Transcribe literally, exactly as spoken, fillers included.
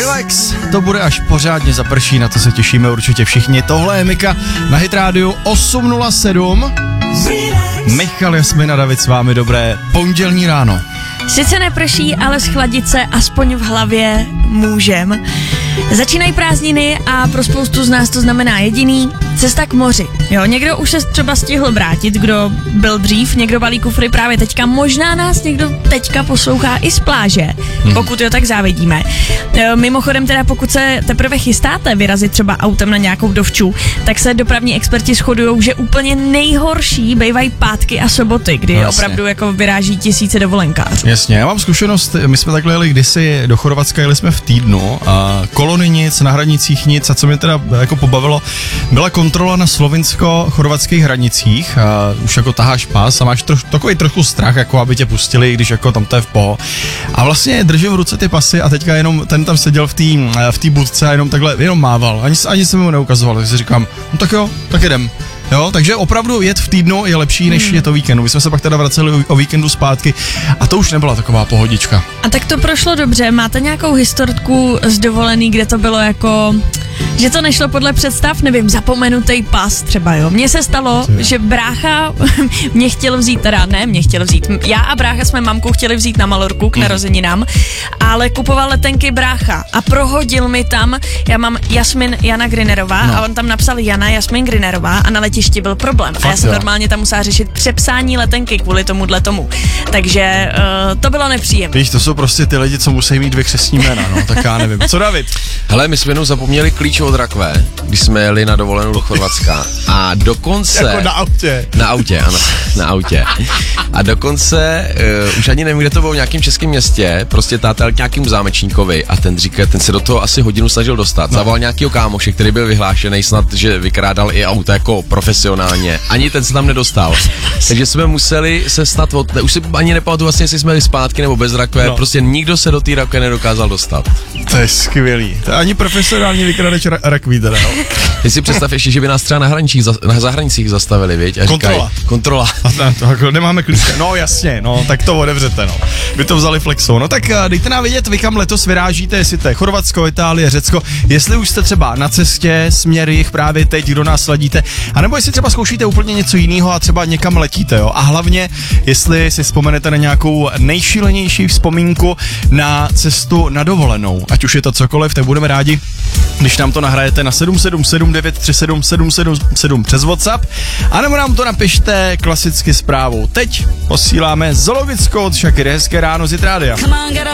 Relax, to bude až pořádně zaprší, na to se těšíme určitě všichni. Tohle je Mika na Hit Radio osm nula sedm. Michal, Jasmin a David s vámi, dobré pondělní ráno. Sice neprší, ale schladit se aspoň v hlavě můžem. Začínají prázdniny a pro spoustu z nás to znamená jediný, cesta k moři. Jo, někdo už se třeba stihl vrátit, kdo byl dřív, někdo balí kufry právě teďka, možná nás někdo teďka poslouchá i z pláže, pokud jo, tak závidíme. E, mimochodem teda, pokud se teprve chystáte vyrazit třeba autem na nějakou dovču, tak se dopravní experti shodujou, že úplně nejhorší bývají pátky a soboty, kdy no, opravdu jako vyráží tisíce dovolenkářů. Jasně, já mám zkušenost, my jsme takhle jeli kdysi do Chorvatska, jeli jsme v týdnu a kolony nic, na hranicích nic, a co mě teda jako pobavilo, byla kontrola na slovinsko-chorvatských hranicích, a už jako taháš pas a máš troš, takový trochu strach, jako aby tě pustili, když jako tam to je v poho. A vlastně držím v ruce ty pasy a teďka jenom ten tam seděl v té v té budce a jenom takhle, jenom mával, ani, ani se mu neukazoval, takže si říkám, no tak jo, tak jedem. Jo, takže opravdu jet v týdnu je lepší, než je to víkendu. My jsme se pak teda vraceli o, o víkendu zpátky a to už nebyla taková pohodička. A tak to prošlo dobře. Máte nějakou historku z dovolený, kde to bylo jako, že to nešlo podle představ, nevím, zapomenutý pas třeba, jo. Mně se stalo, že brácha mě chtěl vzít, teda ne, mě chtěl vzít. Já a brácha jsme mamkou chtěli vzít na Malorku k narozeninám, ale kupoval letenky brácha a prohodil mi tam, já mám Jasmin Jana Grinerová no. a on tam napsal Jana Jasmin Grinerová a na letišti byl problém. Fakt, a já jsem jo. normálně tam musela řešit přepsání letenky kvůli tomuhle tomu. Takže uh, to bylo nepříjemné. Víš, to jsou prostě ty lidi, co musí mít dvě křestní jména, no, tak já nevím. Co David? Hele, my jsme jenom zapomněli klíč od rakve, když jsme jeli na dovolenou do Chorvatska. A dokonce... Jako na autě. Na autě, ano, na autě. A dokonce, uh, už ani nevím, kde to bylo, v nějakém českém městě, prostě tátel k nějakému zámečníkovi a ten říká, ten se do toho asi hodinu snažil dostat. No. Zavolal nějakýho kámoše, který byl vyhlášený snad, že vykrádal i auto jako profesionálně. Ani ten se tam nedostal. Takže jsme museli se snad od... Už si ani nepamatuju vlastně, jestli jsme jeli zpátky nebo bez rakve, no. Prostě nikdo se do té rakve nedokázal dostat. To je skvělý. To je ani profesionální vykradač ra- rakví teda, no. Ty si představ ještě, že by nás třeba na hranicích, za, na zahraničích zastavili, viď? A kontrola. Říkají, kontrola. A to, jako nemáme klíčka. No jasně, no, tak to otevřete, no. By to vzali flexou. No tak dejte nám vědět, vy kam letos vyrážíte, jestli to je Chorvatsko, Itálie, Řecko, jestli už jste třeba na cestě, směr jich právě teď, kdo nás sledíte, anebo jestli třeba zkoušíte úplně něco jiného a třeba někam letíte, jo. A hlavně, jestli si vzpomenete na nějakou nejšílenější vzpomínku na cestu na dovolenou, ať už je to cokoliv, tak budeme rádi, když nám to nahrajete na sedm sedm sedm devět tři sedm sedm sedm sedm přes WhatsApp, anebo nám to napište klasicky zprávou. Teď posíláme zoologickou od Shakiry. Hezké ráno z Hit Rádia.